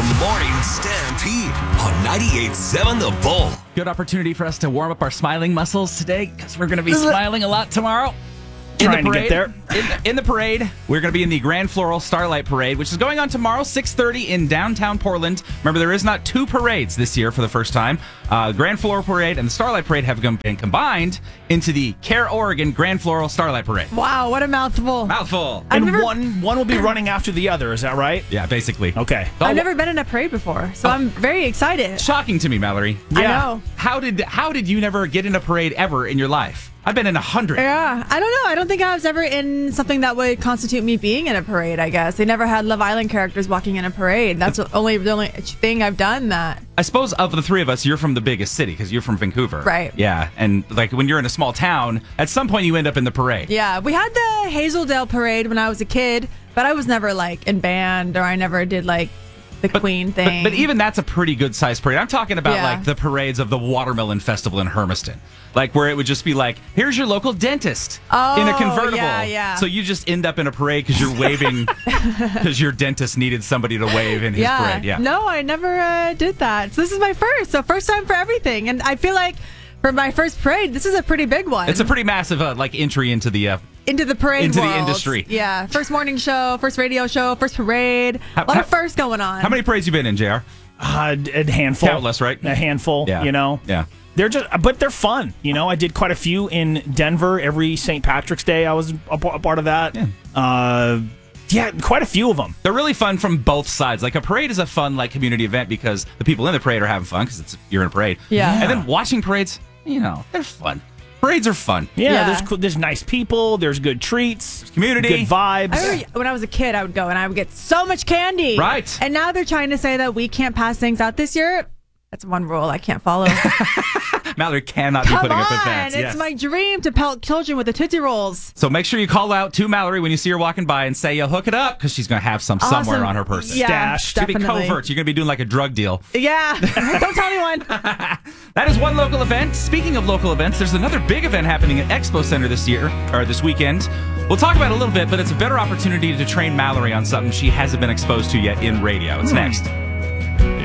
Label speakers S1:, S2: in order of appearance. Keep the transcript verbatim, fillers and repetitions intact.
S1: Morning Stampede on ninety-eight point seven The Bull.
S2: Good opportunity for us to warm up our smiling muscles today because we're going to be smiling a lot tomorrow. In
S3: Trying
S2: the
S3: to
S2: parade,
S3: get there.
S2: In the, in the parade, we're going to be in the Grand Floral Starlight Parade, which is going on tomorrow, six thirty in downtown Portland. Remember, there is not two parades this year for the first time. Uh, Grand Floral Parade and the Starlight Parade have been combined into the Care Oregon Grand Floral Starlight Parade.
S4: Wow, what a mouthful.
S2: Mouthful.
S4: I've
S3: And
S4: never-
S3: one one will be running after the other. Is that right?
S2: Yeah, basically.
S3: Okay.
S2: Oh,
S4: I've never been in a parade before, so I'm very excited.
S2: Shocking to me, Mallory.
S4: I
S3: Yeah.
S4: know.
S2: How did how did you never get in a parade ever in your life? I've been in a hundred.
S4: Yeah, I don't know. I don't think I was ever in something that would constitute me being in a parade, I guess. They never had Love Island characters walking in a parade. That's the only the only thing I've done that.
S2: I suppose of the three of us, you're from the biggest city because you're from Vancouver.
S4: Right.
S2: Yeah. And like when you're in a small town, at some point you end up in the parade.
S4: Yeah, we had the Hazeldale parade when I was a kid, but I was never like in band or I never did like the Queen
S2: But,
S4: thing.
S2: but even that's a pretty good sized parade. I'm talking about
S4: Yeah.
S2: like the parades of the Watermelon Festival in Hermiston. Like where it would just be like, here's your local dentist
S4: Oh,
S2: in a convertible.
S4: yeah, yeah.
S2: So you just end up in a parade because you're waving because your dentist needed somebody to wave in his
S4: yeah.
S2: parade. Yeah.
S4: No, I never uh, did that. So this is my first. So first time for everything. And I feel like for my first parade, this is a pretty big one.
S2: It's a pretty massive uh, like entry into the uh,
S4: into the parade
S2: into the
S4: world.
S2: industry.
S4: Yeah. First morning show, first radio show, first parade.
S2: How-
S4: a lot
S2: how-
S4: of firsts going on.
S2: How many parades you been in, J R?
S3: Uh, a handful.
S2: Countless, right?
S3: A handful.
S2: Yeah.
S3: You know.
S2: Yeah.
S3: They're just, but they're fun. You know, I did quite a few in Denver every Saint Patrick's Day. I was a, a part of that.
S2: Yeah.
S3: Uh, yeah, quite a few of them.
S2: They're really fun from both sides. Like a parade is a fun like community event because the people in the parade are having fun because it's you're in a parade.
S4: Yeah.
S2: And then watching parades, you know, they're fun. Parades are fun.
S3: Yeah,
S4: Yeah.
S3: there's cool- there's nice people. There's good treats.
S2: community.
S3: Good vibes.
S4: I remember when I was a kid, I would go and I would get so much candy.
S2: Right.
S4: And now they're trying to say that we can't pass things out this year. That's one rule I can't follow.
S2: Mallory cannot be
S4: Come
S2: putting
S4: on.
S2: up events.
S4: It's
S2: Yes.
S4: my dream to pelt children with the Tootsie Rolls.
S2: So make sure you call out to Mallory when you see her walking by and say, "Yo, hook it up," because she's going to have some somewhere
S4: Awesome.
S2: on her person.
S4: Yeah,
S3: Stash.
S2: It's going to be
S4: definitely.
S2: covert. You're going to be doing like a drug deal.
S4: Yeah. Don't tell anyone.
S2: That is one local event. Speaking of local events, there's another big event happening at Expo Center this year, or this weekend. We'll talk about it a little bit, but it's a better opportunity to train Mallory on something she hasn't been exposed to yet in radio. It's next.